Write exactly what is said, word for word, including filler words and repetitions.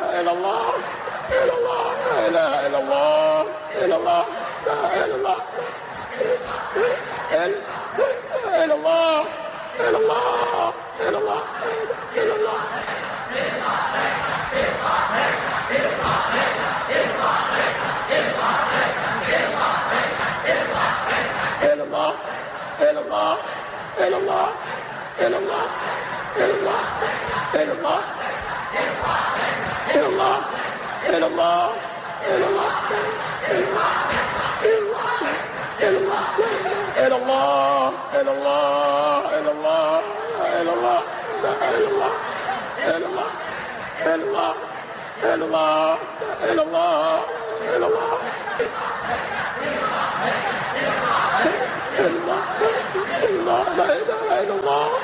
إلا الله إلا الله لا إله إلا الله إلا الله لا إله إلا الله إلا الله إلا الله إلا الله إلا الله إلا الله إلا الله إلا الله إلا الله إلا الله إلا الله إلا الله إلا الله إلا الله إلا الله إلا الله إلا الله إلا الله إلا الله لا إلا الله إلا الله إلا الله إلا الله إلا الله إلا الله إلا الله إلا الله لا إله إلا الله